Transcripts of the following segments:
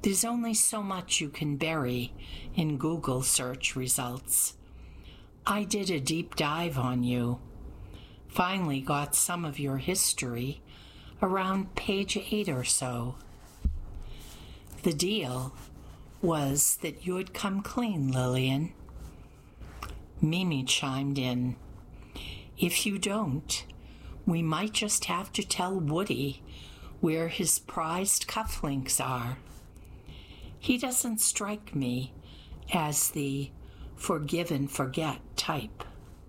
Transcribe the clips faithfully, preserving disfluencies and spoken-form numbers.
There's only so much you can bury in Google search results. I did a deep dive on you. Finally got some of your history around page eight or so. The deal was that you'd come clean, Lillian. Mimi chimed in. If you don't, we might just have to tell Woody where his prized cufflinks are. He doesn't strike me as the forgive and forget type.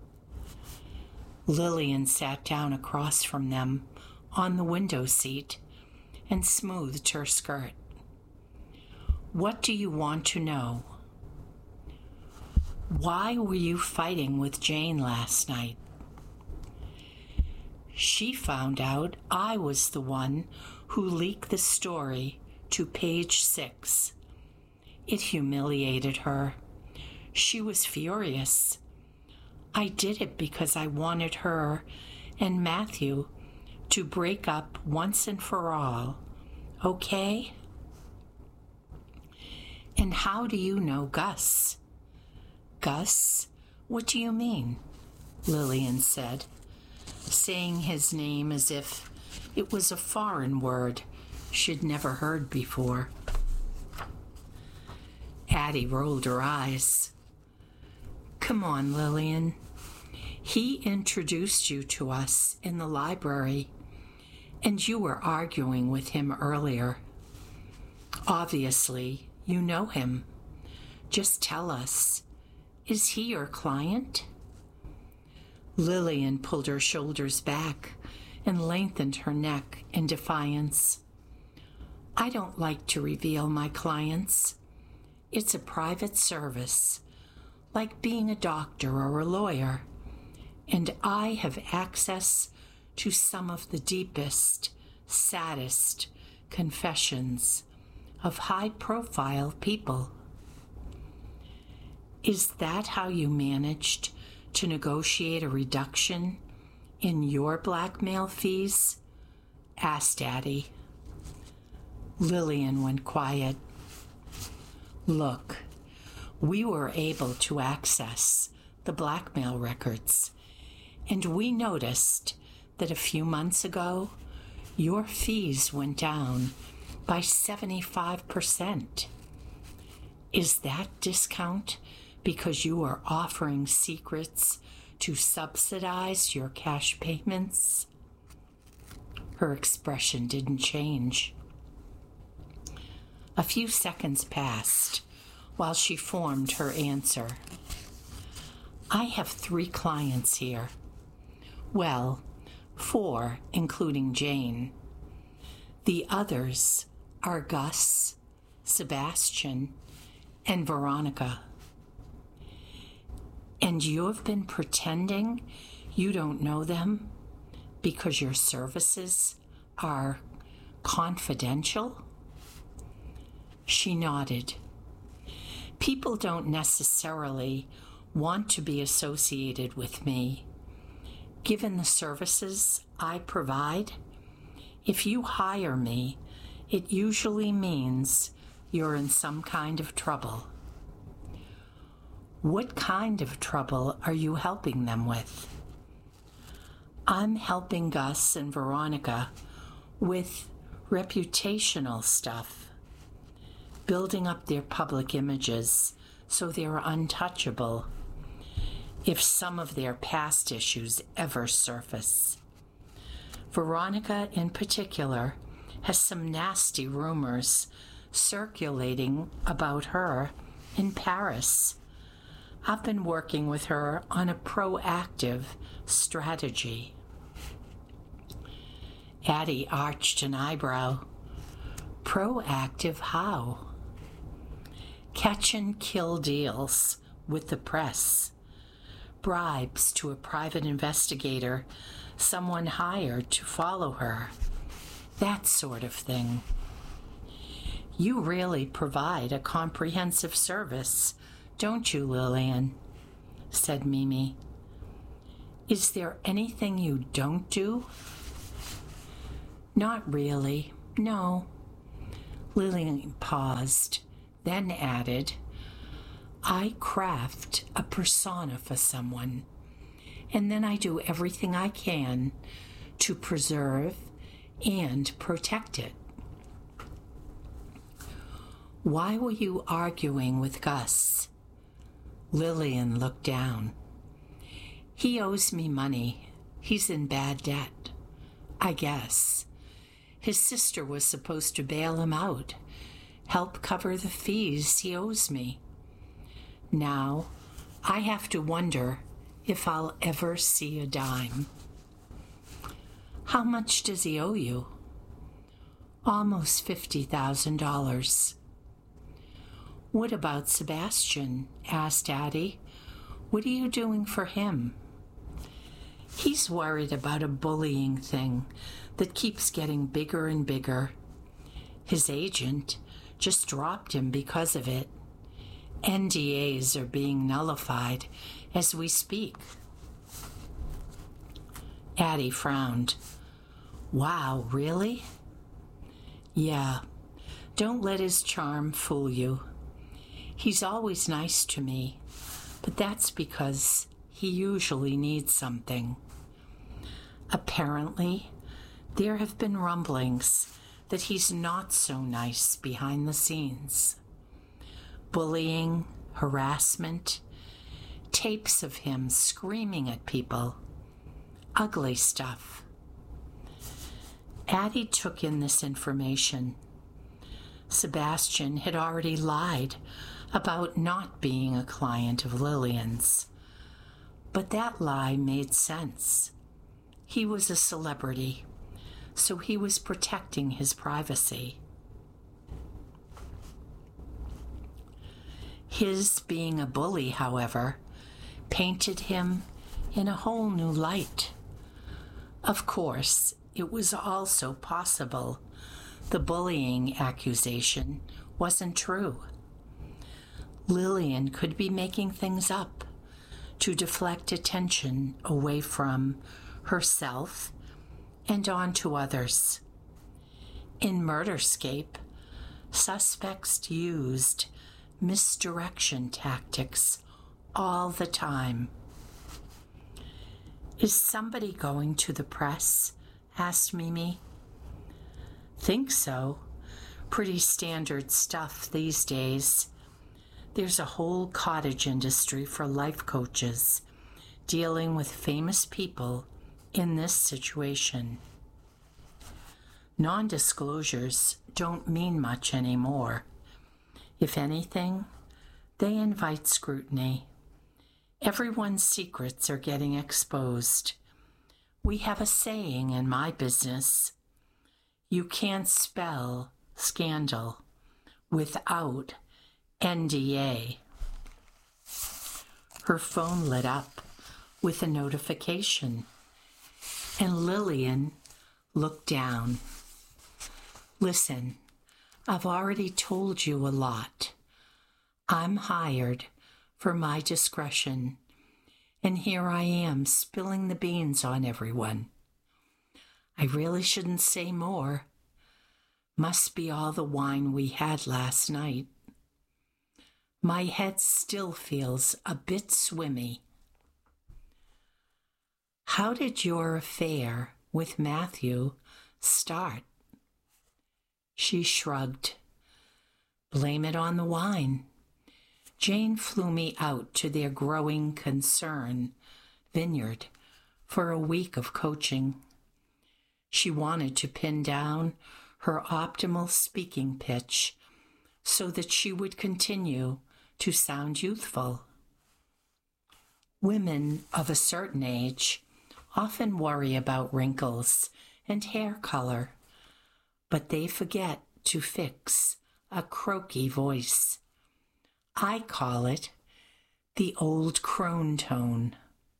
Lillian sat down across from them on the window seat and smoothed her skirt. What do you want to know? Why were you fighting with Jane last night? She found out I was the one who leaked the story to Page Six. It humiliated her. She was furious. I did it because I wanted her and Matthew to break up once and for all, okay? And how do you know Gus? Gus? What do you mean? Lillian said, saying his name as if it was a foreign word she'd never heard before. Addie rolled her eyes. Come on, Lillian. He introduced you to us in the library, and you were arguing with him earlier. Obviously, you know him. Just tell us, is he your client? Lillian pulled her shoulders back and lengthened her neck in defiance. I don't like to reveal my clients. It's a private service, like being a doctor or a lawyer, and I have access to some of the deepest, saddest confessions of high-profile people. Is that how you managed to negotiate a reduction in your blackmail fees? Asked Addie. Lillian went quiet. Look, we were able to access the blackmail records, and we noticed that a few months ago, your fees went down by seventy-five percent. Is that discount because you are offering secrets to subsidize your cash payments? Her expression didn't change. A few seconds passed while she formed her answer. I have three clients here. Well, four, including Jane. The others are Gus, Sebastian, and Veronica. And you have been pretending you don't know them because your services are confidential? She nodded. People don't necessarily want to be associated with me. Given the services I provide, if you hire me, it usually means you're in some kind of trouble. What kind of trouble are you helping them with? I'm helping Gus and Veronica with reputational stuff, building up their public images so they're untouchable if some of their past issues ever surface. Veronica, in particular, has some nasty rumors circulating about her in Paris. I've been working with her on a proactive strategy. Addie arched an eyebrow. Proactive how? Catch and kill deals with the press. Bribes to a private investigator someone hired to follow her. That sort of thing. You really provide a comprehensive service, don't you, Lillian? Said Mimi. Is there anything you don't do? Not really, no. Lillian paused, then added, I craft a persona for someone, and then I do everything I can to preserve and protect it. Why were you arguing with Gus? Lillian looked down. He owes me money. He's in bad debt, I guess. His sister was supposed to bail him out, help cover the fees he owes me. Now, I have to wonder if I'll ever see a dime. How much does he owe you? Almost fifty thousand dollars. What about Sebastian? Asked Addie. What are you doing for him? He's worried about a bullying thing that keeps getting bigger and bigger. His agent just dropped him because of it. N D As are being nullified as we speak. Addie frowned. Wow, really? Yeah, don't let his charm fool you. He's always nice to me, but that's because he usually needs something. Apparently, there have been rumblings that he's not so nice behind the scenes. Bullying, harassment, tapes of him screaming at people. Ugly stuff. Addie took in this information. Sebastian had already lied about not being a client of Lillian's. But that lie made sense. He was a celebrity, so he was protecting his privacy. His being a bully, however, painted him in a whole new light. Of course, it was also possible the bullying accusation wasn't true. Lillian could be making things up to deflect attention away from herself and onto others. In Murderscape, suspects used misdirection tactics all the time. Is somebody going to the press? Asked Mimi. Think so. Pretty standard stuff these days. There's a whole cottage industry for life coaches dealing with famous people in this situation. Non-disclosures don't mean much anymore. If anything, they invite scrutiny. Everyone's secrets are getting exposed. We have a saying in my business: you can't spell scandal without N D A. Her phone lit up with a notification, and Lillian looked down. Listen, I've already told you a lot. I'm hired for my discretion, and here I am spilling the beans on everyone. I really shouldn't say more. Must be all the wine we had last night. My head still feels a bit swimmy. How did your affair with Matthew start? She shrugged. Blame it on the wine. Jane flew me out to their growing concern vineyard for a week of coaching. She wanted to pin down her optimal speaking pitch so that she would continue to sound youthful. Women of a certain age often worry about wrinkles and hair color, but they forget to fix a croaky voice. I call it the old crone tone.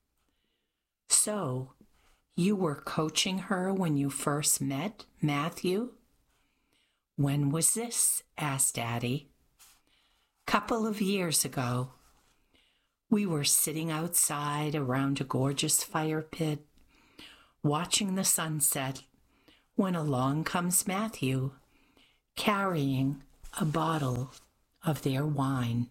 So, you were coaching her when you first met Matthew? When was this? Asked Addie. Couple of years ago. We were sitting outside around a gorgeous fire pit, watching the sunset, when along comes Matthew, carrying a bottle of their wine.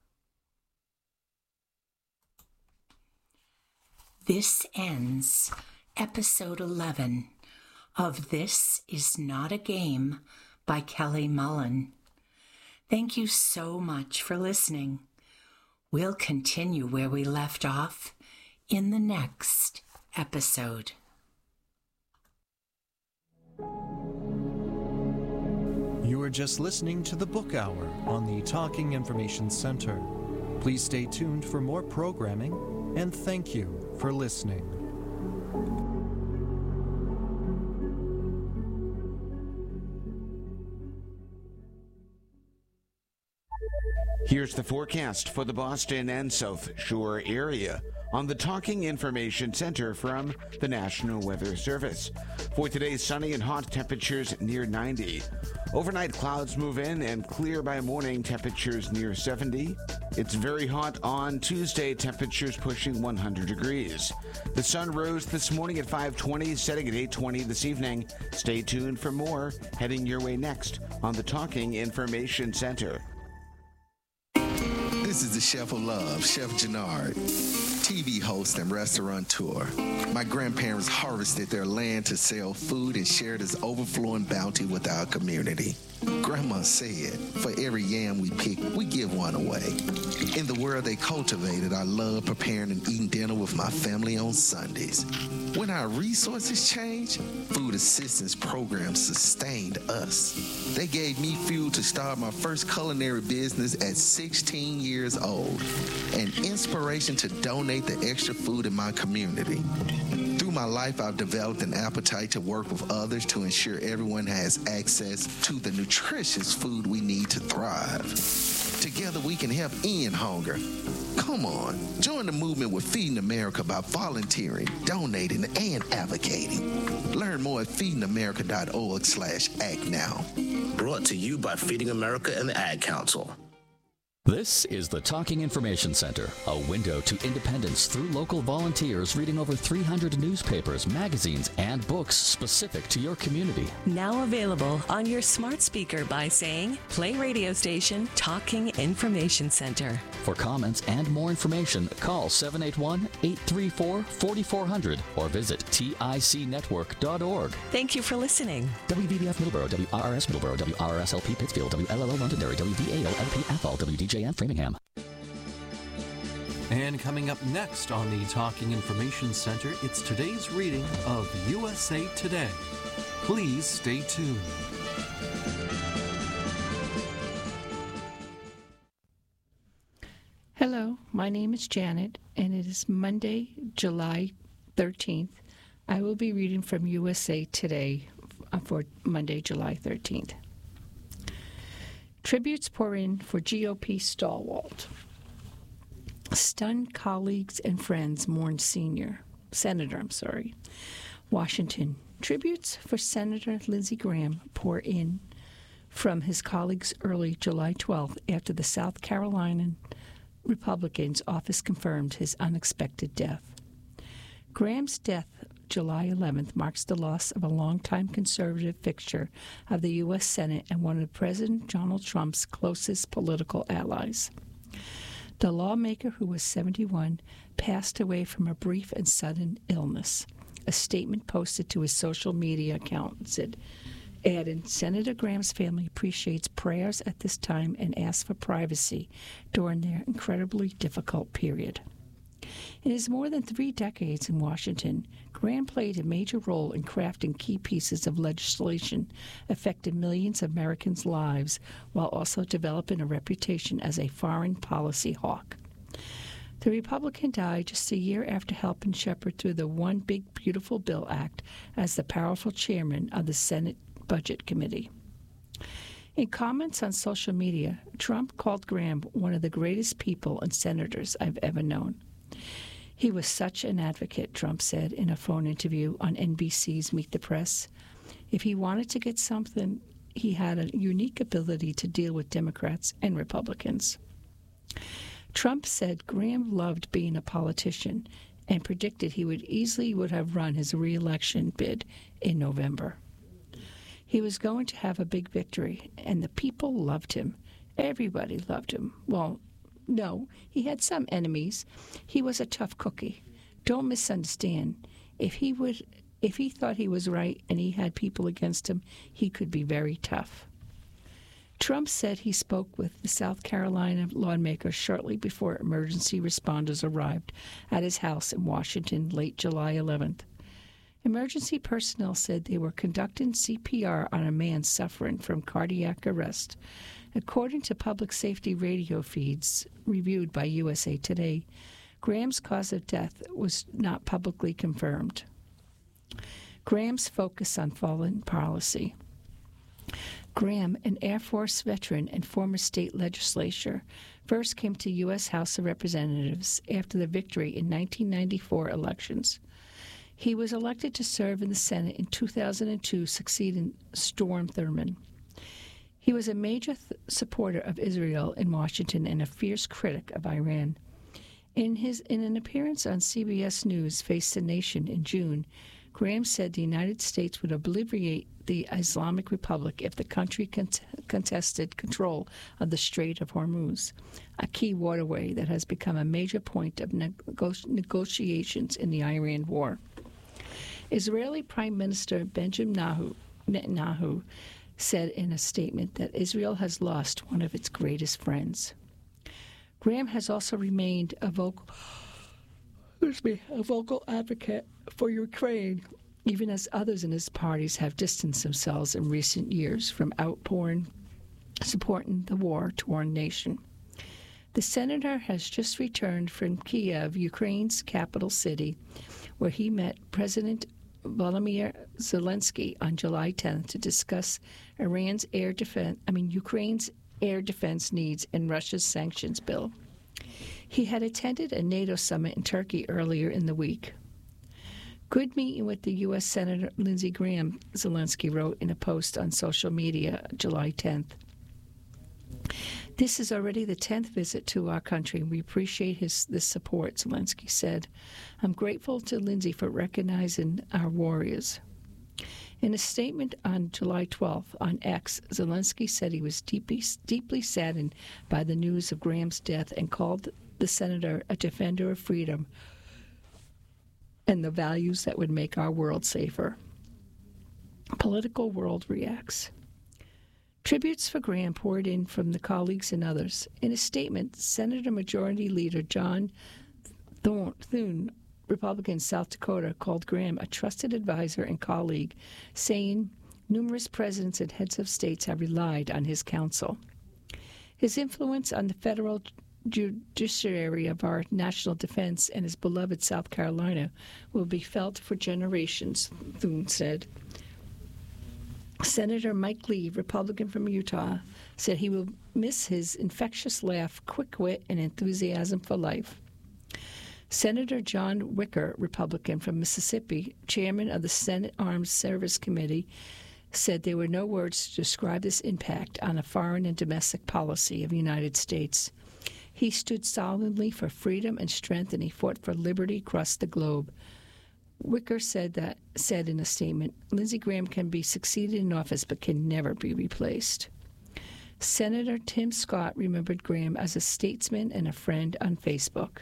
This ends episode eleven of This Is Not a Game by Kelly Mullen. Thank you so much for listening. We'll continue where we left off in the next episode. You are just listening to the Book Hour on the Talking Information Center. Please stay tuned for more programming, and thank you for listening. Here's the forecast for the Boston and South Shore area on the Talking Information Center from the National Weather Service. For today, sunny and hot, temperatures near ninety. Overnight clouds move in and clear by morning, temperatures near seventy. It's very hot on Tuesday, temperatures pushing one hundred degrees. The sun rose this morning at five twenty, setting at eight twenty this evening. Stay tuned for more heading your way next on the Talking Information Center. This is the Chef of Love, Chef Jannard, T V host and restaurateur. My grandparents harvested their land to sell food and share this overflowing bounty with our community. Grandma said, for every yam we pick, we give one away. In the world they cultivated, I love preparing and eating dinner with my family on Sundays. When our resources changed, food assistance programs sustained us. They gave me fuel to start my first culinary business at sixteen years old, and inspiration to donate the extra food in my community. Through my life, I've developed an appetite to work with others to ensure everyone has access to the nutritious food we need to thrive. Together we can help end hunger. Come on, join the movement with Feeding America by volunteering, donating, and advocating. Learn more at feeding america dot org slash act now. Brought to you by Feeding America and the Ad Council. This is the Talking Information Center, a window to independence through local volunteers reading over three hundred newspapers, magazines, and books specific to your community. Now available on your smart speaker by saying, play radio station Talking Information Center. For comments and more information, call seven eight one, eight three four, four four zero zero or visit tic network dot org. Thank you for listening. W B B F Middleborough, W R R S Middleborough, W R R S L P Pittsfield, W L L O Londonderry, W D A O L P Athol, W D J N Framingham. And coming up next on the Talking Information Center, it's today's reading of U S A Today. Please stay tuned. Hello, my name is Janet, and it is Monday, July thirteenth. I will be reading from U S A Today for Monday, July thirteenth. Tributes pour in for G O P stalwart. Stunned colleagues and friends mourn senior. Senator, I'm sorry. Washington. Tributes for Senator Lindsey Graham pour in from his colleagues early July twelfth after the South Carolina Republican's office confirmed his unexpected death. Graham's death July eleventh marks the loss of a longtime conservative fixture of the U S Senate and one of President Donald Trump's closest political allies. The lawmaker, who was seventy-one, passed away from a brief and sudden illness. A statement posted to his social media account said, added, Senator Graham's family appreciates prayers at this time and asks for privacy during their incredibly difficult period. In his more than three decades in Washington, Graham played a major role in crafting key pieces of legislation affecting millions of Americans' lives while also developing a reputation as a foreign policy hawk. The Republican died just a year after helping shepherd through the One Big Beautiful Bill Act as the powerful chairman of the Senate Budget Committee. In comments on social media, Trump called Graham one of the greatest people and senators I've ever known. He was such an advocate, Trump said in a phone interview on N B C's Meet the Press. If he wanted to get something, he had a unique ability to deal with Democrats and Republicans. Trump said Graham loved being a politician and predicted he would easily would have run his re-election bid in November. He was going to have a big victory, and the people loved him. Everybody loved him. Well, no, he had some enemies. He was a tough cookie. Don't misunderstand. If he would, if he thought he was right and he had people against him, he could be very tough. Trump said he spoke with the South Carolina lawmaker shortly before emergency responders arrived at his house in Washington late July eleventh. Emergency personnel said they were conducting C P R on a man suffering from cardiac arrest. According to public safety radio feeds reviewed by U S A Today, Graham's cause of death was not publicly confirmed. Graham's focus on foreign policy. Graham, an Air Force veteran and former state legislator, first came to U S House of Representatives after the victory in nineteen ninety-four elections. He was elected to serve in the Senate in two thousand two, succeeding Strom Thurmond. He was a major th- supporter of Israel in Washington and a fierce critic of Iran. In his in an appearance on C B S News Face the Nation in June, Graham said the United States would obliterate the Islamic Republic if the country cont- contested control of the Strait of Hormuz, a key waterway that has become a major point of nego- negotiations in the Iran war. Israeli Prime Minister Benjamin Netanyahu, Netanyahu said in a statement that Israel has lost one of its greatest friends. Graham has also remained a vocal, excuse me, a vocal advocate for Ukraine, even as others in his parties have distanced themselves in recent years from outpouring supporting the war-torn nation. The senator has just returned from Kiev, Ukraine's capital city, where he met President Volodymyr Zelensky on July tenth to discuss Iran's air defense, I mean Ukraine's air defense needs and Russia's sanctions bill. He had attended a NATO summit in Turkey earlier in the week. Good meeting with the U S Senator Lindsey Graham, Zelensky wrote in a post on social media July tenth. This is already the tenth visit to our country. We appreciate his this support, Zelensky said. I'm grateful to Lindsey for recognizing our warriors. In a statement on July twelfth on X, Zelensky said he was deeply, deeply saddened by the news of Graham's death and called the senator a defender of freedom and the values that would make our world safer. Political world reacts. Tributes for Graham poured in from the colleagues and others. In a statement, Senator Majority Leader John Thune, Republican South Dakota, called Graham a trusted advisor and colleague, saying numerous presidents and heads of states have relied on his counsel. His influence on the federal judiciary of our national defense and his beloved South Carolina will be felt for generations, Thune said. Senator Mike Lee, Republican from Utah, said he will miss his infectious laugh, quick wit, and enthusiasm for life. Senator John Wicker, Republican from Mississippi, chairman of the Senate Armed Service Committee, said there were no words to describe this impact on a foreign and domestic policy of the United States. He stood solidly for freedom and strength, and he fought for liberty across the globe. Wicker said that said in a statement, Lindsey Graham can be succeeded in office but can never be replaced. Senator Tim Scott remembered Graham as a statesman and a friend on Facebook.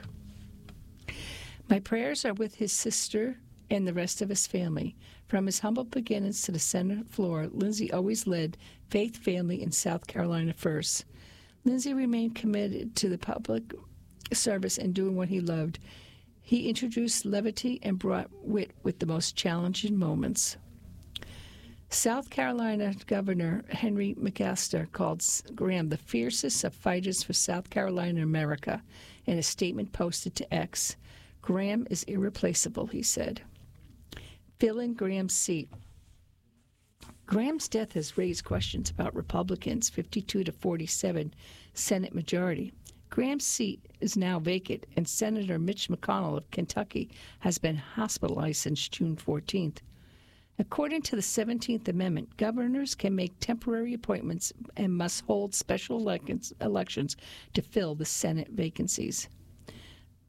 My prayers are with his sister and the rest of his family. From his humble beginnings to the Senate floor, Lindsey always led faith, family, and South Carolina first. Lindsey remained committed to the public service and doing what he loved. He introduced levity and brought wit with the most challenging moments. South Carolina Governor Henry McMaster called Graham the fiercest of fighters for South Carolina America in a statement posted to X. Graham is irreplaceable, he said. Filling Graham's seat. Graham's death has raised questions about Republicans' fifty-two to forty-seven Senate majority. Graham's seat is now vacant, and Senator Mitch McConnell of Kentucky has been hospitalized since June fourteenth. According to the seventeenth Amendment, governors can make temporary appointments and must hold special elections to fill the Senate vacancies.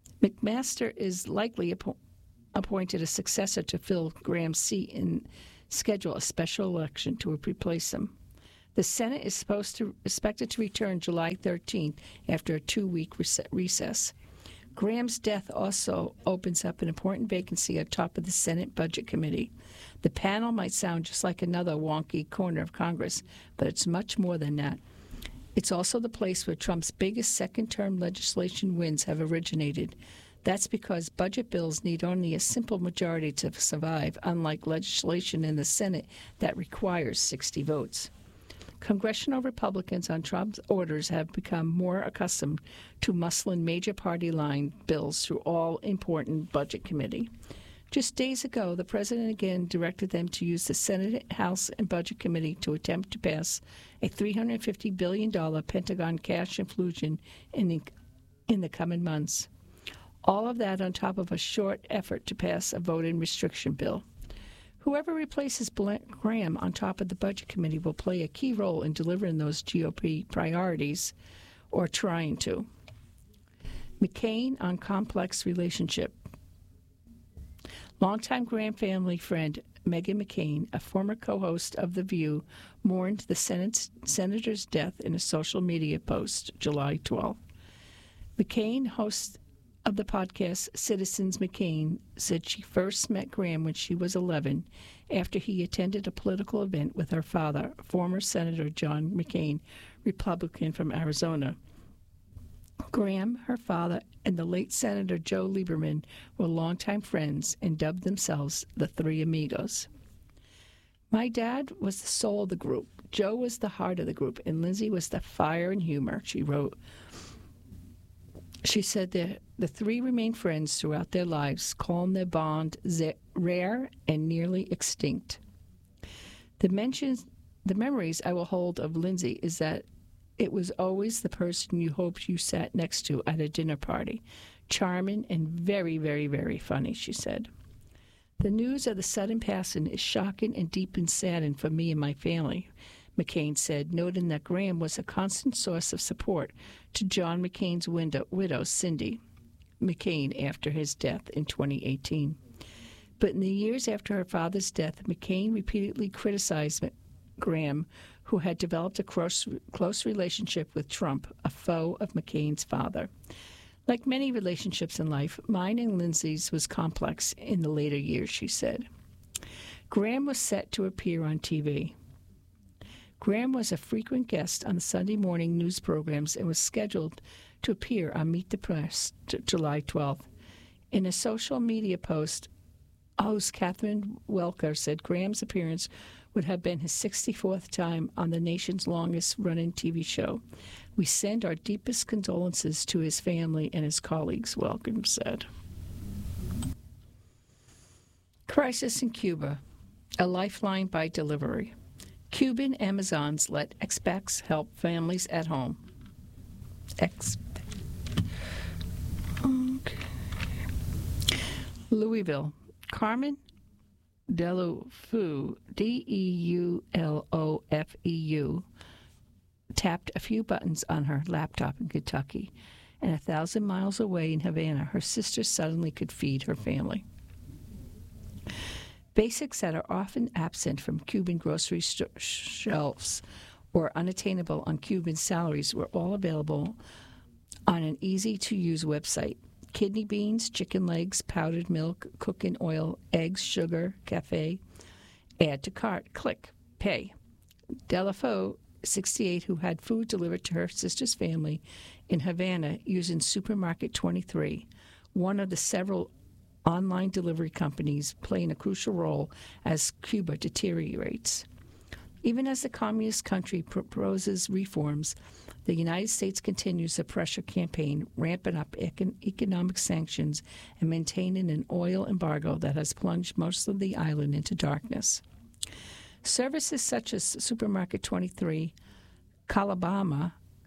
McMaster is likely appo- appointed a successor to fill Graham's seat in schedule a special election to replace him. The Senate is supposed to expected to return July thirteenth after a two-week recess. Graham's death also opens up an important vacancy at top of the Senate Budget Committee. The panel might sound just like another wonky corner of Congress, but it's much more than that. It's also the place where Trump's biggest second-term legislation wins have originated. That's because budget bills need only a simple majority to survive, unlike legislation in the Senate that requires sixty votes. Congressional Republicans on Trump's orders have become more accustomed to muscling major party line bills through all important budget committee. Just days ago, the president again directed them to use the Senate, House, and Budget Committee to attempt to pass a three hundred fifty billion dollars Pentagon cash infusion in the, in the coming months. All of that on top of a short effort to pass a voting restriction bill. Whoever replaces Graham on top of the Budget Committee will play a key role in delivering those G O P priorities, or trying to. McCain on complex relationship. Longtime Graham family friend Meghan McCain, a former co-host of The View, mourned the Senate's, senator's death in a social media post July twelfth. McCain, host of the podcast Citizens McCain, said she first met Graham when she was eleven after he attended a political event with her father, former Senator John McCain, Republican from Arizona. Graham, her father, and the late Senator Joe Lieberman were longtime friends and dubbed themselves the Three Amigos. My dad was the soul of the group. Joe was the heart of the group, and Lindsay was the fire and humor, she wrote. She said that the three remained friends throughout their lives, calling their bond rare and nearly extinct. The mentions, the memories I will hold of Lindsay is that it was always the person you hoped you sat next to at a dinner party. Charming and very, very, very funny, she said. The news of the sudden passing is shocking and deeply saddening for me and my family, McCain said, noting that Graham was a constant source of support to John McCain's widow, widow Cindy McCain, after his death in twenty eighteen. But in the years after her father's death, McCain repeatedly criticized Graham, who had developed a close, close relationship with Trump, a foe of McCain's father. Like many relationships in life, mine and Lindsay's was complex in the later years, she said. Graham was set to appear on T V. Graham was a frequent guest on the Sunday morning news programs and was scheduled to appear on Meet the Press t- July twelfth. In a social media post, host Catherine Welker said Graham's appearance would have been his sixty-fourth time on the nation's longest-running T V show. We send our deepest condolences to his family and his colleagues, Welker said. Crisis in Cuba, a lifeline by delivery. Cuban Amazons let expats help families at home. Ex- okay. Louisville. Carmen Deulofeu, D E U L O F E U, tapped a few buttons on her laptop in Kentucky, and a thousand miles away in Havana, her sister suddenly could feed her family. Basics that are often absent from Cuban grocery st- shelves or unattainable on Cuban salaries were all available on an easy-to-use website. Kidney beans, chicken legs, powdered milk, cooking oil, eggs, sugar, cafe. Add to cart. Click. Pay. Deulofeu, sixty-eight, who had food delivered to her sister's family in Havana using Supermarket twenty-three, one of the several online delivery companies playing a crucial role as Cuba deteriorates. Even as the communist country proposes reforms, the United States continues the pressure campaign, ramping up econ- economic sanctions and maintaining an oil embargo that has plunged most of the island into darkness. Services such as Supermarket twenty-three, Calabama,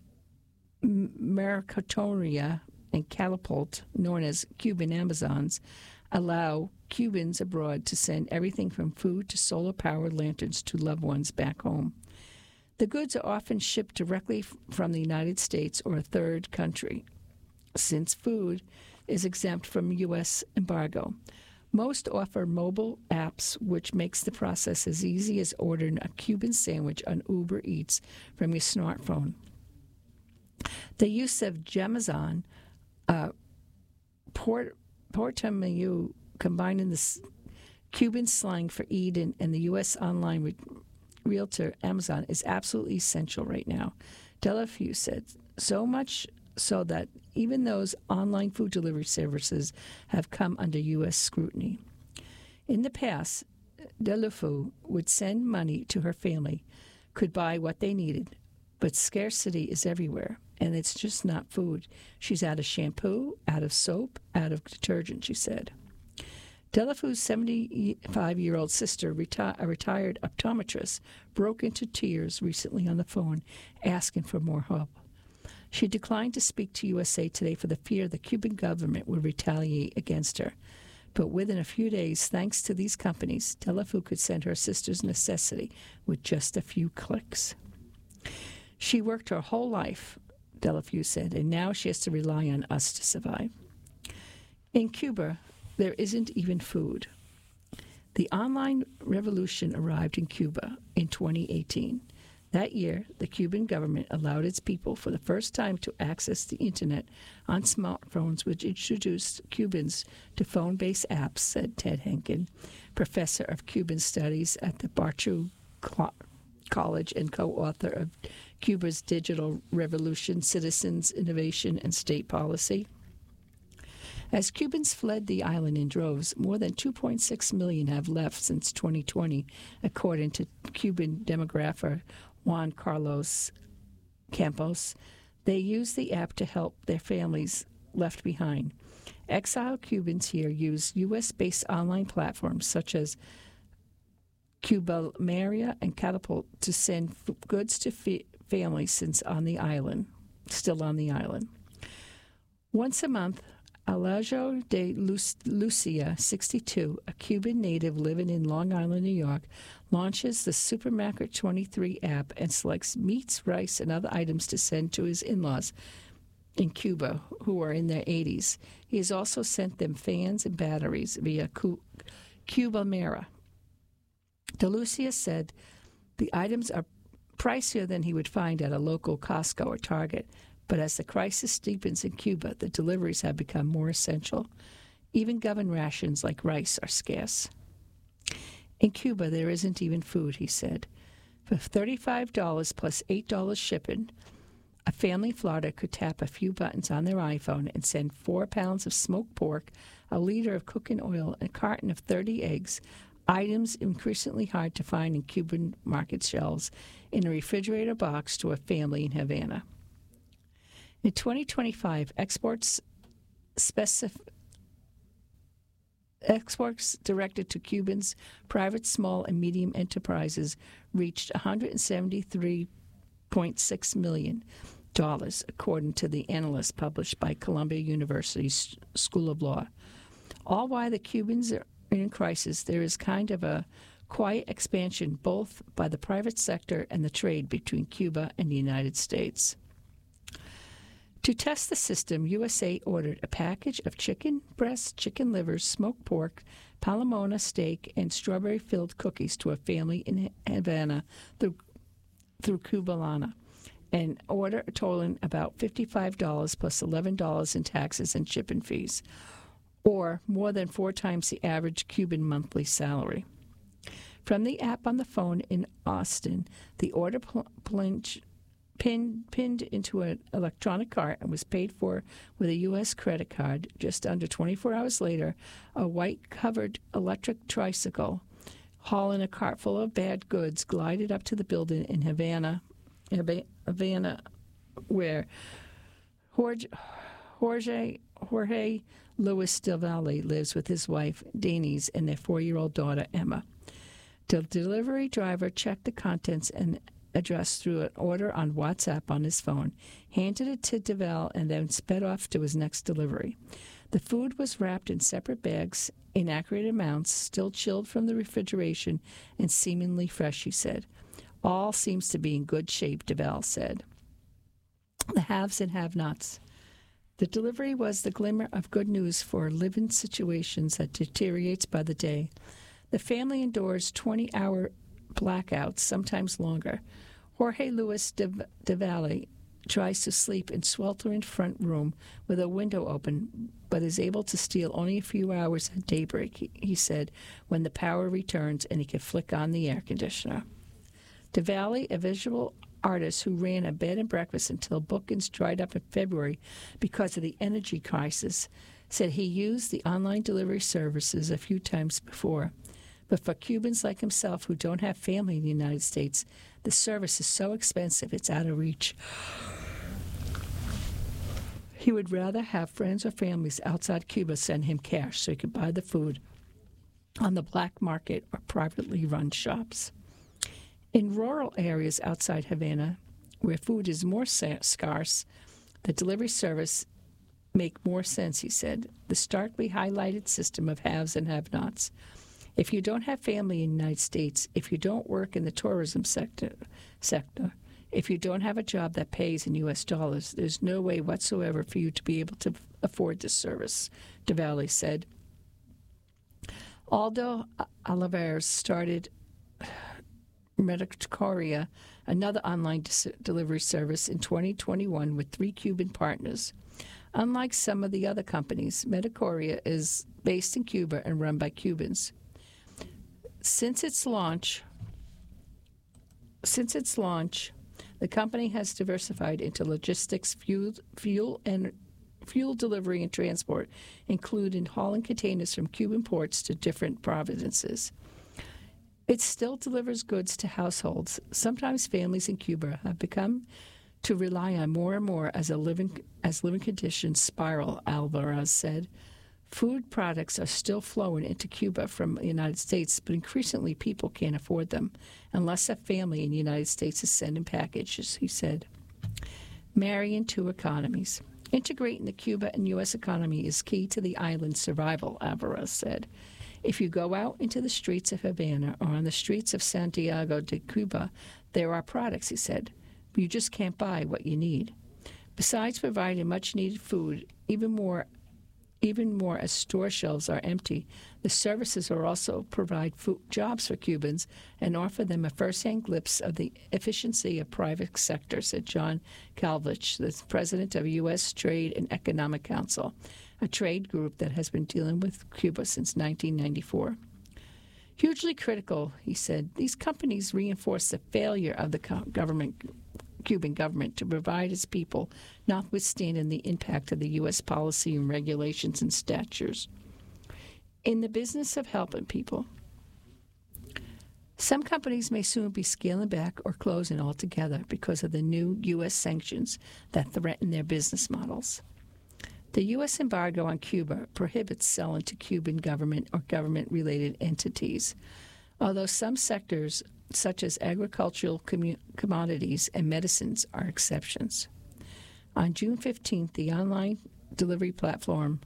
Mercatoria, and Catapult, known as Cuban Amazons, allow Cubans abroad to send everything from food to solar-powered lanterns to loved ones back home. The goods are often shipped directly f- from the United States or a third country. Since food is exempt from U S embargo, Most offer mobile apps, which makes the process as easy as ordering a Cuban sandwich on Uber Eats from your smartphone. The use of Gemazon, uh, port, portamayu, combining the s- Cuban slang for Eden and the U S online re- realtor Amazon, is absolutely essential right now. Delafeu said, so much so that even those online food delivery services have come under U S scrutiny. In the past, Delafeu would send money to her family, could buy what they needed, but scarcity is everywhere, and it's just not food. She's out of shampoo, out of soap, out of detergent, she said. Delafeu's seventy-five-year-old sister, reti- a retired optometrist, broke into tears recently on the phone, asking for more help. She declined to speak to U S A Today for the fear the Cuban government would retaliate against her. But within a few days, thanks to these companies, Delafeu could send her sister's necessity with just a few clicks. She worked her whole life, Delafeu said, and now she has to rely on us to survive. In Cuba, there isn't even food. The online revolution arrived in Cuba in twenty eighteen. That year, the Cuban government allowed its people for the first time to access the Internet on smartphones, which introduced Cubans to phone-based apps, said Ted Henkin, professor of Cuban studies at the Bartu College and co-author of Cuba's Digital Revolution, Citizens, Innovation, and State Policy. As Cubans fled the island in droves, more than two point six million have left since twenty twenty, according to Cuban demographer Juan Carlos Campos. They use the app to help their families left behind. Exiled Cubans here use U S-based online platforms such as Cubamaria and Catapult to send f- goods to f- families since on the island, still on the island. Once a month, Alejo de Lucia, sixty-two, a Cuban native living in Long Island, New York, launches the Supermarket twenty-three app and selects meats, rice, and other items to send to his in-laws in Cuba, who are in their eighties. He has also sent them fans and batteries via Cubamera. De Lucia said the items are pricier than he would find at a local Costco or Target, but as the crisis deepens in Cuba, the deliveries have become more essential. Even government rations like rice are scarce. In Cuba, there isn't even food, he said. For thirty-five dollars plus eight dollars shipping, a family in Florida could tap a few buttons on their iPhone and send four pounds of smoked pork, a liter of cooking oil, and a carton of thirty eggs, items increasingly hard to find in Cuban market shelves, in a refrigerator box to a family in Havana. In twenty twenty-five, exports specif- exports directed to Cubans, private, small, and medium enterprises reached one hundred seventy-three point six million dollars, according to the analyst published by Columbia University School of Law. All while the Cubans are in crisis, there is kind of a quiet expansion both by the private sector and the trade between Cuba and the United States. To test the system, U S A ordered a package of chicken breasts, chicken livers, smoked pork, palomona steak, and strawberry-filled cookies to a family in Havana through, through Cubalana, an order totaling about fifty-five dollars plus eleven dollars in taxes and shipping fees, or more than four times the average Cuban monthly salary. From the app on the phone in Austin, the order pl- plunged Pinned, pinned into an electronic cart and was paid for with a U S credit card. Just under twenty-four hours later, a white-covered electric tricycle hauling a cart full of bad goods glided up to the building in Havana, Havana, where Jorge, Jorge, Jorge Luis Del Valle lives with his wife, Denise, and their four-year-old daughter, Emma. The delivery driver checked the contents and address through an order on WhatsApp on his phone, handed it to DeVal, and then sped off to his next delivery. The food was wrapped in separate bags, in accurate amounts, still chilled from the refrigeration, and seemingly fresh, he said. All seems to be in good shape, DeVal said. The haves and have-nots. The delivery was the glimmer of good news for living situations that deteriorates by the day. The family endures twenty-hour blackouts, sometimes longer. Jorge Luis de, de Valle tries to sleep in sweltering front room with a window open, but is able to steal only a few hours at daybreak, he, he said, when the power returns and he can flick on the air conditioner. De Valle, a visual artist who ran a bed and breakfast until bookings dried up in February because of the energy crisis, said he used the online delivery services a few times before. But for Cubans like himself who don't have family in the United States, the service is so expensive it's out of reach. He would rather have friends or families outside Cuba send him cash so he could buy the food on the black market or privately run shops. In rural areas outside Havana, where food is more sa- scarce, the delivery service make more sense, he said. The starkly highlighted system of haves and have-nots. If you don't have family in the United States, if you don't work in the tourism sector, sector, if you don't have a job that pays in U S dollars, there's no way whatsoever for you to be able to afford this service, De Valle said. Aldo Olivares started Medicoria, another online dis- delivery service, in twenty twenty-one with three Cuban partners. Unlike some of the other companies, Medicoria is based in Cuba and run by Cubans. Since its launch, since its launch, the company has diversified into logistics, fuel, fuel and fuel delivery and transport, including hauling containers from Cuban ports to different provinces. It still delivers goods to households. Sometimes families in Cuba have become to rely on more and more as a living as living conditions spiral, Alvarez said. Food products are still flowing into Cuba from the United States, but increasingly people can't afford them unless a family in the United States is sending packages, he said. Marrying two economies. Integrating the Cuba and U S economy is key to the island's survival, Alvarez said. If you go out into the streets of Havana or on the streets of Santiago de Cuba, there are products, he said. You just can't buy what you need. Besides providing much-needed food, even more Even more as store shelves are empty, the services are also provide food, jobs for Cubans and offer them a first-hand glimpse of the efficiency of private sector, said John Kalvich, the president of U S Trade and Economic Council, a trade group that has been dealing with Cuba since nineteen ninety-four. Hugely critical, he said, these companies reinforce the failure of the government Cuban government to provide its people, notwithstanding the impact of the U S policy and regulations and statutes. In the business of helping people, some companies may soon be scaling back or closing altogether because of the new U S sanctions that threaten their business models. The U S embargo on Cuba prohibits selling to Cuban government or government-related entities, although some sectors such as agricultural commu- commodities and medicines are exceptions. On June fifteenth, the online delivery platform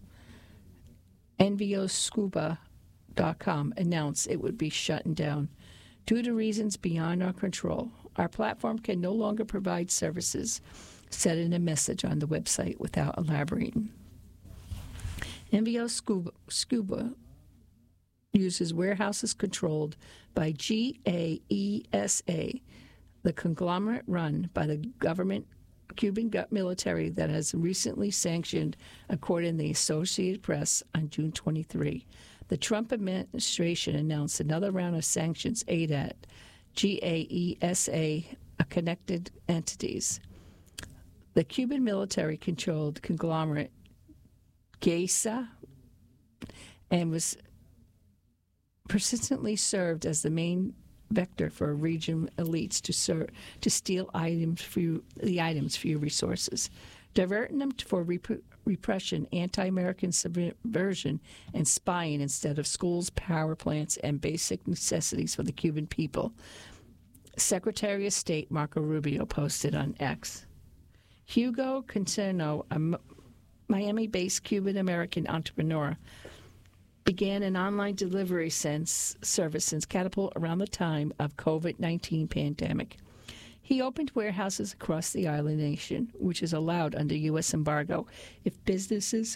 Envio Scuba dot com announced it would be shutting down. Due to reasons beyond our control, our platform can no longer provide services, said in a message on the website without elaborating. Envio Scuba, Scuba uses warehouses controlled by G A E S A, the conglomerate run by the government Cuban military that has recently sanctioned, according to the Associated Press, on June twenty-third. The Trump administration announced another round of sanctions aimed at G A E S A connected entities. The Cuban military-controlled conglomerate GESA and was persistently served as the main vector for region elites to serve, to steal items for you, the items for your resources, diverting them for rep- repression, anti-American subversion, and spying instead of schools, power plants, and basic necessities for the Cuban people. Secretary of State Marco Rubio posted on X. Hugo Concerno, a Miami-based Cuban-American entrepreneur, began an online delivery sense service since Catapult around the time of COVID nineteen pandemic. He opened warehouses across the island nation, which is allowed under U S embargo if businesses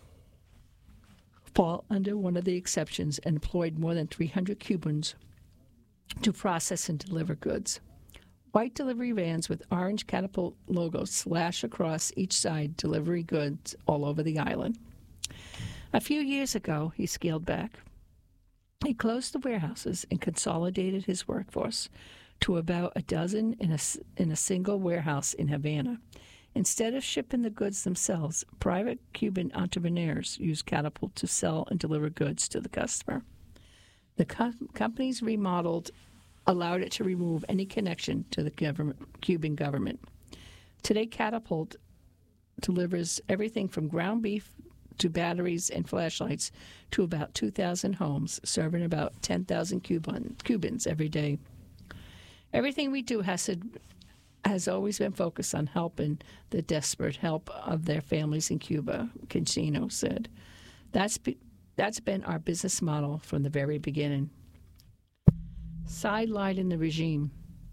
fall under one of the exceptions, and employed more than three hundred Cubans to process and deliver goods. White delivery vans with orange catapult logos slash across each side delivery goods all over the island. A few years ago, he scaled back. He closed the warehouses and consolidated his workforce to about a dozen in a, in a single warehouse in Havana. Instead of shipping the goods themselves, private Cuban entrepreneurs used Catapult to sell and deliver goods to the customer. The co- company's remodeled allowed it to remove any connection to the government, Cuban government. Today, Catapult delivers everything from ground beef to batteries and flashlights to about two thousand homes, serving about ten thousand Cuban, Cubans every day. Everything we do has to, has always been focused on helping the desperate help of their families in Cuba, Cancino said. That's, be, that's been our business model from the very beginning. Sidelining the regime.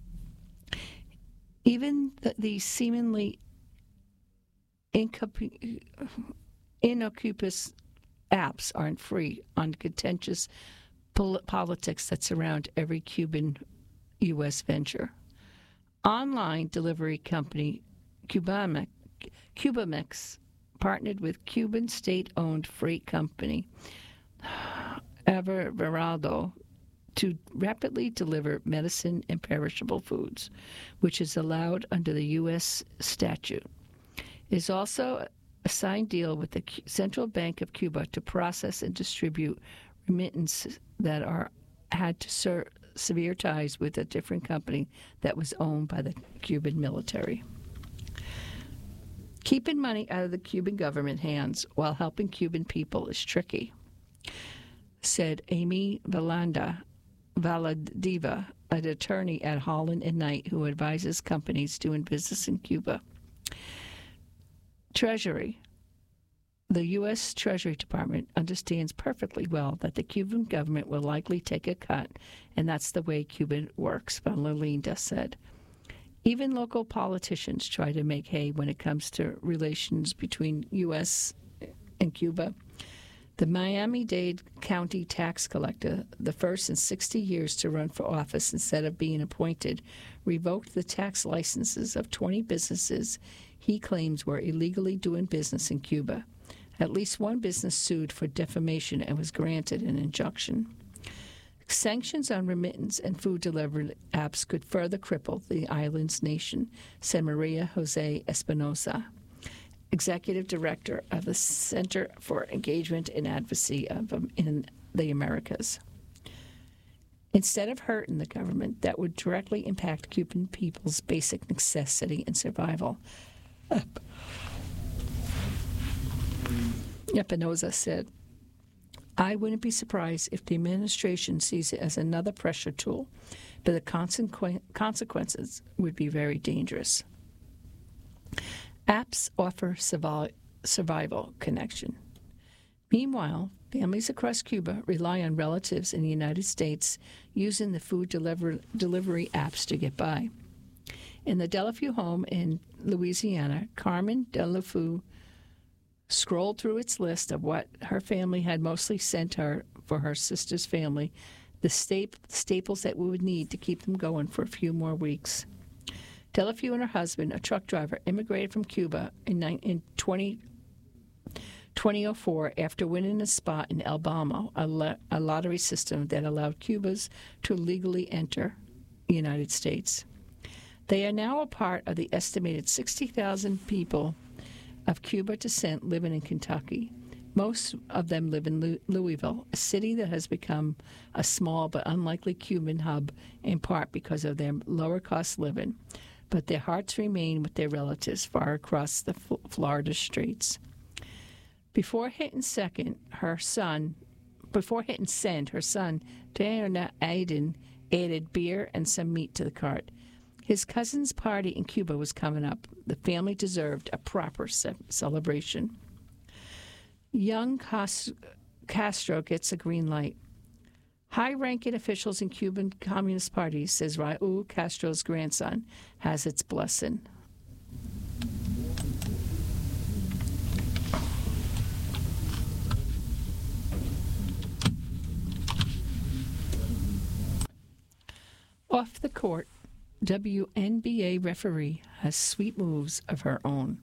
Even the, the seemingly incup- innocuous apps aren't free on contentious pol- politics that surround every Cuban U S venture. Online delivery company Cubamex, Cubamex partnered with Cuban state-owned freight company Everardo to rapidly deliver medicine and perishable foods, which is allowed under the U S statute. It is also a signed deal with the Central Bank of Cuba to process and distribute remittances that are had to ser- severe ties with a different company that was owned by the Cuban military. Keeping money out of the Cuban government hands while helping Cuban people is tricky, said Amy Valanda, Valadiva, an attorney at Holland and Knight who advises companies doing business in Cuba. Treasury. The U S Treasury Department understands perfectly well that the Cuban government will likely take a cut, and that's the way Cuba works, Valerinda said. Even local politicians try to make hay when it comes to relations between U S and Cuba. The Miami-Dade County tax collector, the first in sixty years to run for office instead of being appointed, revoked the tax licenses of twenty businesses he claims were illegally doing business in Cuba. At least one business sued for defamation and was granted an injunction. Sanctions on remittance and food delivery apps could further cripple the island's nation, said Maria Jose Espinosa, Executive Director of the Center for Engagement and Advocacy of, um, in the Americas. Instead of hurting the government, that would directly impact Cuban people's basic necessity and survival. Uh, Espinosa said, I wouldn't be surprised if the administration sees it as another pressure tool, but the consequ- consequences would be very dangerous. Apps offer survi- survival connection. Meanwhile, families across Cuba rely on relatives in the United States using the food deliver- delivery apps to get by. In the Delafeu home in Louisiana, Carmen Delafeu scrolled through its list of what her family had mostly sent her for her sister's family, the sta- staples that we would need to keep them going for a few more weeks. Delafeu and her husband, a truck driver, immigrated from Cuba in, in twenty oh four after winning a spot in El Balmo, a, lo- a lottery system that allowed Cubans to legally enter the United States. They are now a part of the estimated sixty thousand people of Cuba descent living in Kentucky. Most of them live in Louisville, a city that has become a small but unlikely Cuban hub in part because of their lower cost living, but their hearts remain with their relatives far across the Florida streets. Before hitting second, her son, before hitting send, her son, Diana Aiden, added beer and some meat to the cart. His cousin's party in Cuba was coming up. The family deserved a proper ce- celebration. Young Castro gets a green light. High-ranking officials in Cuban Communist Party, says Raul Castro's grandson, has its blessing. Off the court, W N B A referee has sweet moves of her own.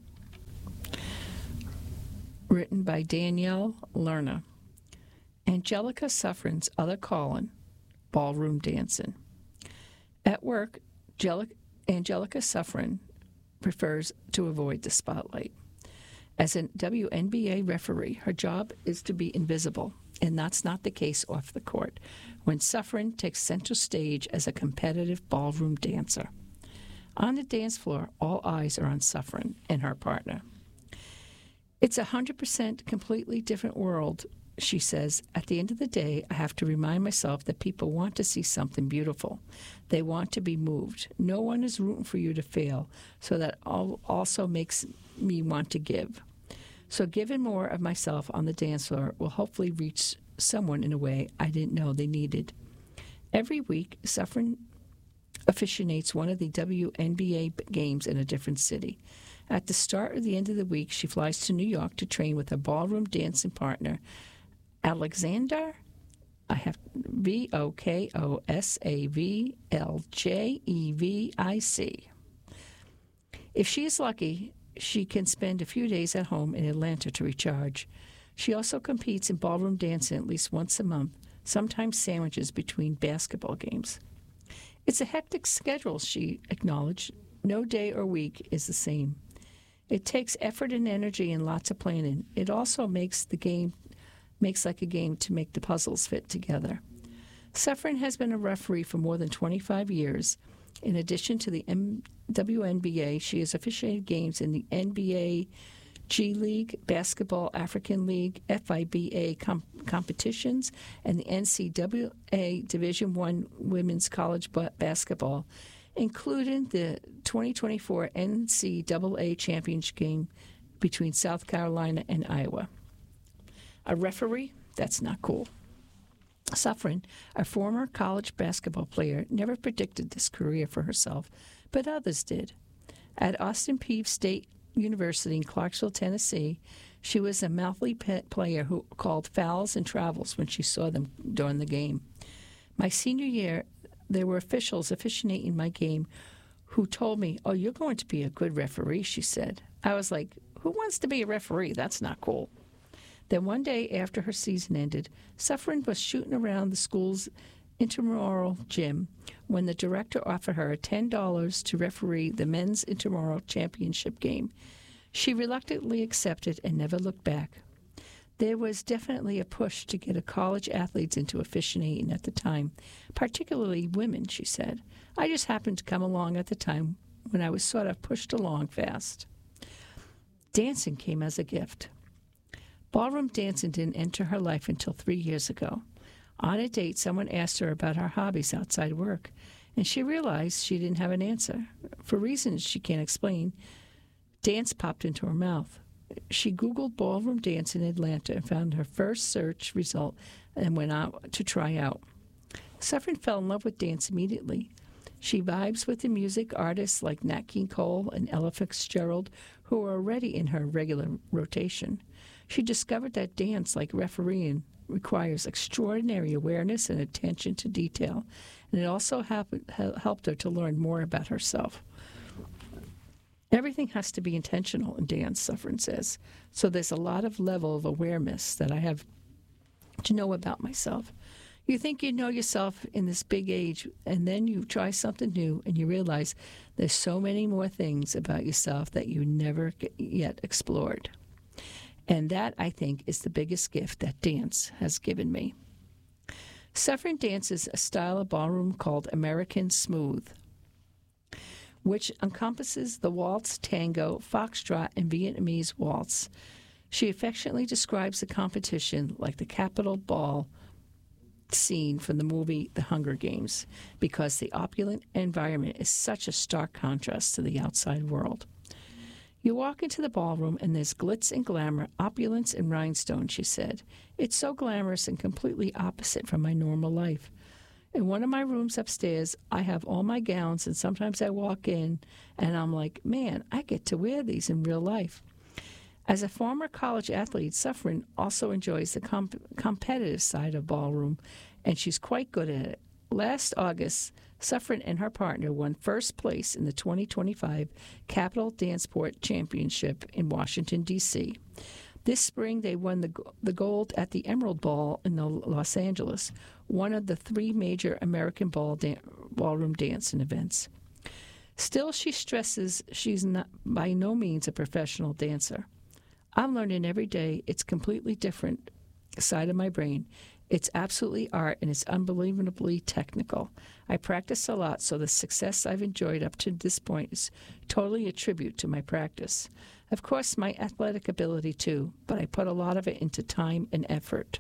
Written by Danielle Lerner. Angelica Suffren's other calling, ballroom dancing. At work, Angelica Suffren prefers to avoid the spotlight. As a W N B A referee, her job is to be invisible, and that's not the case off the court, when Suffren takes center stage as a competitive ballroom dancer. On the dance floor, all eyes are on Suffren and her partner. It's a one hundred percent completely different world, she says. At the end of the day, I have to remind myself that people want to see something beautiful. They want to be moved. No one is rooting for you to fail, so that also makes me want to give. So giving more of myself on the dance floor will hopefully reach someone in a way I didn't know they needed. Every week, Suffren officiates one of the W N B A games in a different city. At the start or the end of the week, she flies to New York to train with her ballroom dancing partner, Alexander, I have V O K O S A V L J E V I C. If she is lucky, she can spend a few days at home in Atlanta to recharge. She also competes in ballroom dancing at least once a month, sometimes sandwiches between basketball games. It's a hectic schedule, she acknowledged. No day or week is the same. It takes effort and energy and lots of planning. It also makes the game makes like a game to make the puzzles fit together. Suffren has been a referee for more than twenty-five years. In addition to the M- W N B A, she has officiated games in the N B A, G League, Basketball African League, F I B A com- competitions, and the N C double A Division I Women's College b- Basketball, including the twenty twenty-four N C double A Championship game between South Carolina and Iowa. A referee? That's not cool. Suffren, a former college basketball player, never predicted this career for herself, but others did. At Austin Peay State University in Clarksville, Tennessee, she was a mouthy player who called fouls and travels when she saw them during the game. My senior year, there were officials officiating my game who told me, "Oh, you're going to be a good referee," she said. I was like, who wants to be a referee? That's not cool. Then one day after her season ended, Suffren was shooting around the school's intramural gym when the director offered her ten dollars to referee the men's intramural championship game. She reluctantly accepted and never looked back. There was definitely a push to get a college athletes into officiating at the time, particularly women, she said. I just happened to come along at the time when I was sort of pushed along fast. Dancing came as a gift. Ballroom dancing didn't enter her life until three years ago. On a date, someone asked her about her hobbies outside work, and she realized she didn't have an answer. For reasons she can't explain, dance popped into her mouth. She Googled ballroom dance in Atlanta and found her first search result and went out to try out. Suffren fell in love with dance immediately. She vibes with the music artists like Nat King Cole and Ella Fitzgerald, who are already in her regular rotation. She discovered that dance, like refereeing, requires extraordinary awareness and attention to detail, and it also happened, helped her to learn more about herself. Everything has to be intentional in dance, Suffren says, so there's a lot of level of awareness that I have to know about myself. You think you know yourself in this big age, and then you try something new, and you realize there's so many more things about yourself that you never yet explored. And that, I think, is the biggest gift that dance has given me. Suffren dances a style of ballroom called American Smooth, which encompasses the waltz, tango, foxtrot, and Vietnamese waltz. She affectionately describes the competition like the Capitol Ball scene from the movie The Hunger Games, because the opulent environment is such a stark contrast to the outside world. You walk into the ballroom and there's glitz and glamour, opulence and rhinestones, she said. It's so glamorous and completely opposite from my normal life. In one of my rooms upstairs, I have all my gowns, and sometimes I walk in and I'm like, man, I get to wear these in real life. As a former college athlete, Suffren also enjoys the comp- competitive side of ballroom, and she's quite good at it. Last August, Suffren and her partner won first place in the twenty twenty-five Capital Danceport Championship in Washington, D C This spring, they won the, the gold at the Emerald Ball in Los Angeles, one of the three major American ball dan- ballroom dancing events. Still, she stresses she's not by no means a professional dancer. I'm learning every day. It's completely different side of my brain. It's absolutely art, and it's unbelievably technical. I practice a lot, so the success I've enjoyed up to this point is totally a tribute to my practice. Of course, my athletic ability too, but I put a lot of it into time and effort.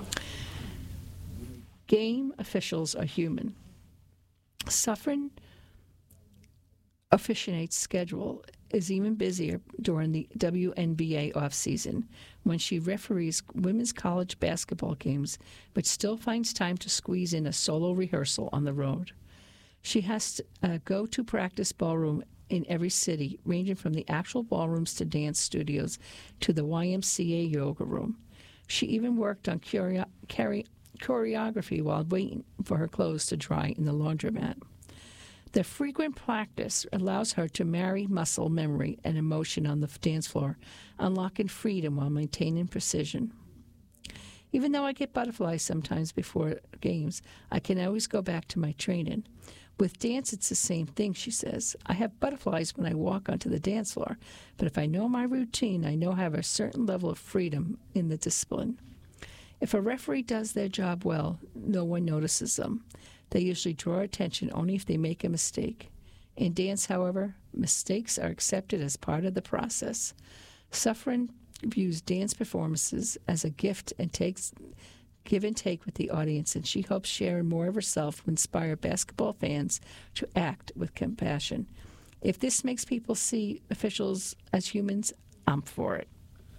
Game officials are human. Suffren officiate's schedule is even busier during the W N B A offseason when she referees women's college basketball games, but still finds time to squeeze in a solo rehearsal on the road. She has to uh, go to practice ballroom in every city, ranging from the actual ballrooms to dance studios to the Y M C A yoga room. She even worked on choreo- chore- choreography while waiting for her clothes to dry in the laundromat. The frequent practice allows her to marry muscle memory and emotion on the dance floor, unlocking freedom while maintaining precision. Even though I get butterflies sometimes before games, I can always go back to my training. With dance, it's the same thing, she says. I have butterflies when I walk onto the dance floor, but if I know my routine, I know I have a certain level of freedom in the discipline. If a referee does their job well, no one notices them. They usually draw attention only if they make a mistake. In dance, however, mistakes are accepted as part of the process. Suffren views dance performances as a gift and takes give and take with the audience, and she hopes sharing more of herself will inspire basketball fans to act with compassion. If this makes people see officials as humans, I'm for it.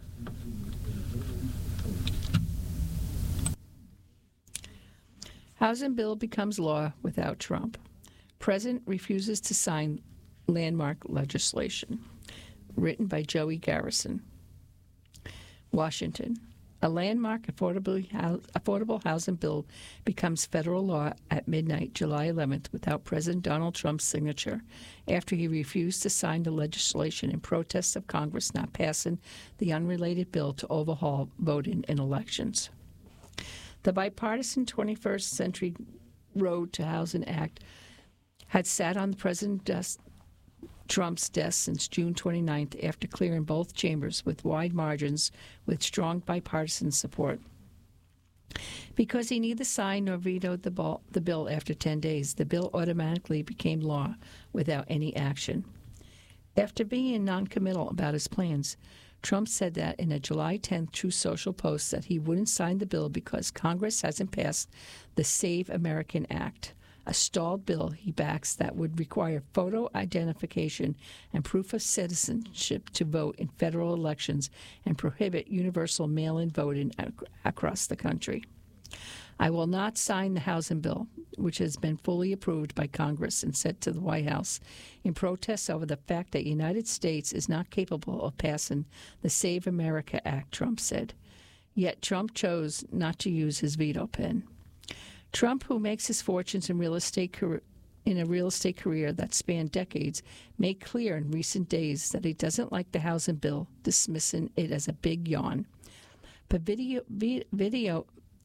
Housing bill becomes law without Trump. President refuses to sign landmark legislation. Written by Joey Garrison. Washington. A landmark affordable housing bill becomes federal law at midnight, July eleventh, without President Donald Trump's signature, after he refused to sign the legislation in protest of Congress not passing the unrelated bill to overhaul voting in elections. The bipartisan twenty-first Century Road to Housing Act had sat on President desk, Trump's desk since June twenty-ninth after clearing both chambers with wide margins with strong bipartisan support. Because he neither signed nor vetoed the, ball, the bill after ten days, the bill automatically became law without any action. After being noncommittal about his plans, Trump said that in a July tenth Truth Social post that he wouldn't sign the bill because Congress hasn't passed the Save American Act, a stalled bill he backs that would require photo identification and proof of citizenship to vote in federal elections and prohibit universal mail-in voting ac- across the country. I will not sign the housing bill, which has been fully approved by Congress and sent to the White House, in protest over the fact that the United States is not capable of passing the Save America Act, Trump said. Yet Trump chose not to use his veto pen. Trump, who makes his fortunes in real estate career, in a real estate career that spanned decades, made clear in recent days that he doesn't like the housing bill, dismissing it as a big yawn. But video, video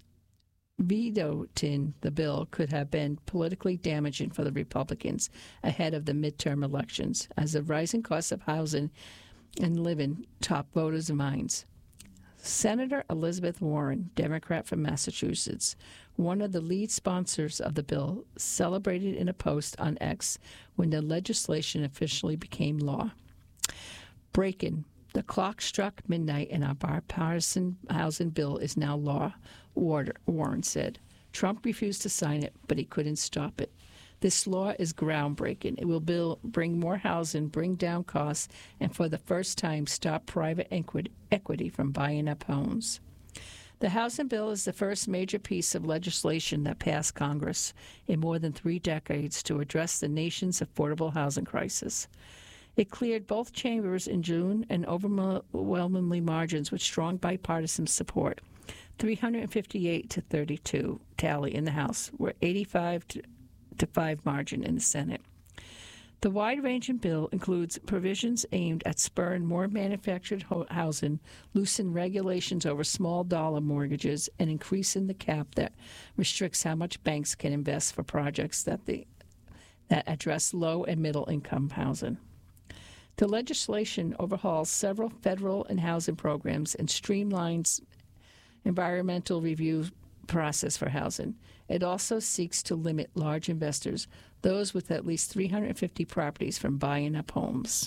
vetoing the bill could have been politically damaging for the Republicans ahead of the midterm elections, as the rising cost of housing and living top voters' minds. Senator Elizabeth Warren, Democrat from Massachusetts, one of the lead sponsors of the bill, celebrated in a post on X when the legislation officially became law. Breaking. The clock struck midnight and our bipartisan housing bill is now law, Warren said. Trump refused to sign it, but he couldn't stop it. This law is groundbreaking. It will build, bring more housing, bring down costs, and for the first time stop private equi- equity from buying up homes. The housing bill is the first major piece of legislation that passed Congress in more than three decades to address the nation's affordable housing crisis. It cleared both chambers in June and overwhelmingly margins with strong bipartisan support. three hundred fifty-eight to thirty-two tally in the House, where eighty-five to five margin in the Senate. The wide-ranging bill includes provisions aimed at spurring more manufactured ho- housing, loosen regulations over small-dollar mortgages, and increasing the cap that restricts how much banks can invest for projects that they, that address low- and middle-income housing. The legislation overhauls several federal and housing programs and streamlines environmental review process for housing. It also seeks to limit large investors, those with at least three hundred fifty properties, from buying up homes.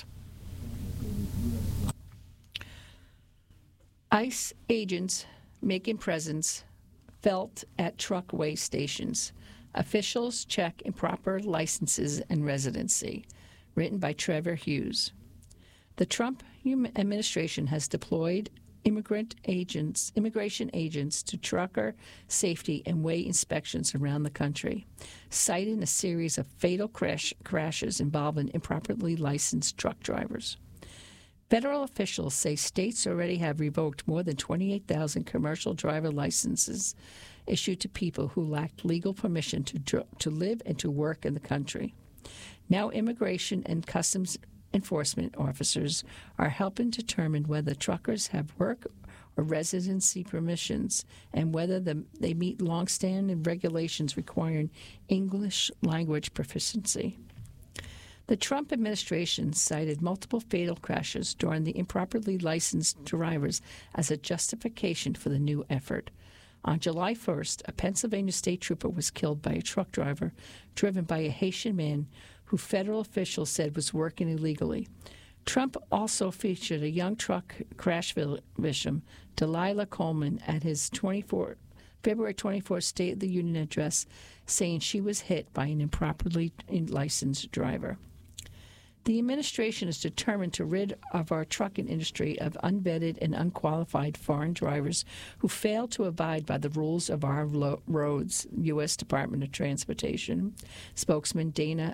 ICE agents making presence felt at truck weigh stations. Officials check improper licenses and residency. Written by Trevor Hughes. The Trump administration has deployed immigrant agents, immigration agents to trucker safety and weigh inspections around the country, citing a series of fatal crash, crashes involving improperly licensed truck drivers. Federal officials say states already have revoked more than twenty-eight thousand commercial driver licenses issued to people who lacked legal permission to dr- to live and to work in the country. Now immigration and customs enforcement officers are helping determine whether truckers have work or residency permissions and whether the, they meet longstanding regulations requiring English language proficiency. The Trump administration cited multiple fatal crashes during the improperly licensed drivers as a justification for the new effort. On July first, a Pennsylvania state trooper was killed by a truck driver driven by a Haitian man who federal officials said was working illegally. Trump also featured a young truck crash victim, Delilah Coleman, at his February twenty-fourth State of the Union address, saying she was hit by an improperly licensed driver. The administration is determined to rid of our trucking industry of unvetted and unqualified foreign drivers who fail to abide by the rules of our lo- roads, U S Department of Transportation. Spokesman Dana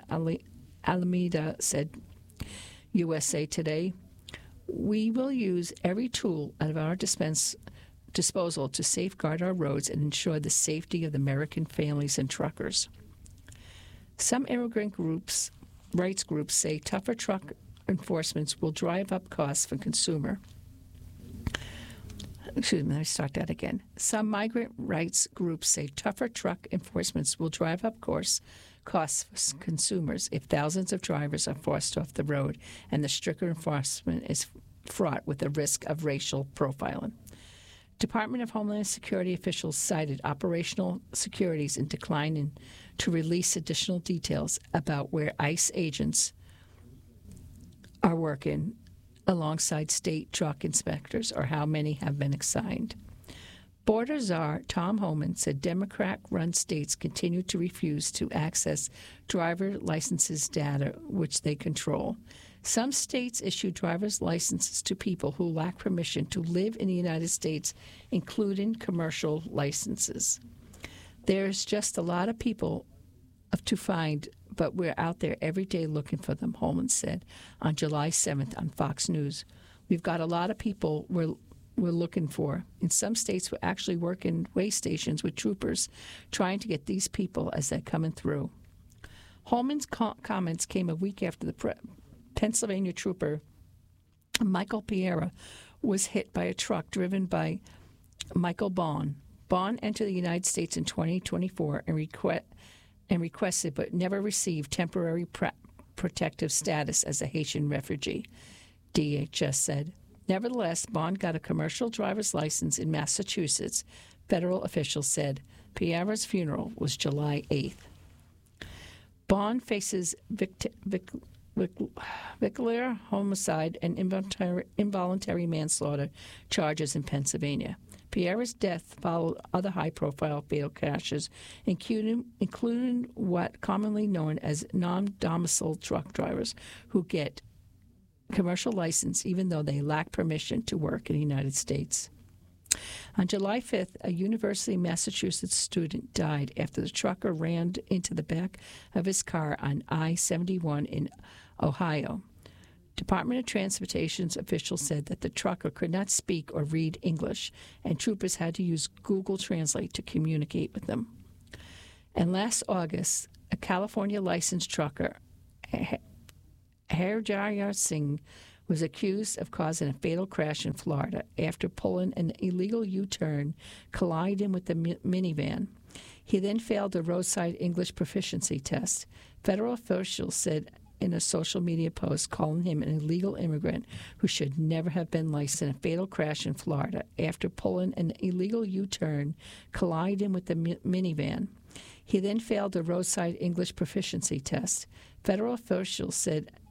Alameda said, U S A Today, "We will use every tool at our dispense, disposal to safeguard our roads and ensure the safety of the American families and truckers." Some immigrant groups rights groups say tougher truck enforcements will drive up costs for consumer. Excuse me, let me start that again. Some migrant rights groups say tougher truck enforcements will drive up course, costs for consumers if thousands of drivers are forced off the road and the stricter enforcement is fraught with the risk of racial profiling. Department of Homeland Security officials cited operational securities in declining to release additional details about where ICE agents are working alongside state truck inspectors or how many have been assigned. Border czar Tom Homan said Democrat-run states continue to refuse to access driver licenses data which they control. Some states issue driver's licenses to people who lack permission to live in the United States, including commercial licenses. There's just a lot of people to find, but we're out there every day looking for them, Holman said on July seventh on Fox News. We've got a lot of people we're, we're looking for. In some states, we're actually working weigh stations with troopers trying to get these people as they're coming through. Holman's co- comments came a week after the pre- Pennsylvania trooper Michael Piera was hit by a truck driven by Michael Bond. Bond entered the United States in twenty twenty-four and, requ- and requested but never received temporary pre- protective status as a Haitian refugee, D H S said. Nevertheless, Bond got a commercial driver's license in Massachusetts, federal officials said. Piera's funeral was July eighth. Bond faces vict- vic- vehicular homicide and involuntary, involuntary manslaughter charges in Pennsylvania. Pierre's death followed other high-profile fatal crashes, including, including what commonly known as non-domiciled truck drivers who get commercial license even though they lack permission to work in the United States. On July fifth, a University of Massachusetts student died after the trucker ran into the back of his car on I seventy-one in Ohio. Department of Transportation's officials said that the trucker could not speak or read English, and troopers had to use Google Translate to communicate with them. And last August, a California licensed trucker, Harjaya Singh, was accused of causing a fatal crash in Florida after pulling an illegal U-turn, colliding with the mi- minivan. He then failed the roadside English proficiency test. Federal officials said in a social media post calling him an illegal immigrant who should never have been licensed in a fatal crash in Florida after pulling an illegal U-turn, colliding with the mi- minivan. He then failed the roadside English proficiency test. Federal officials said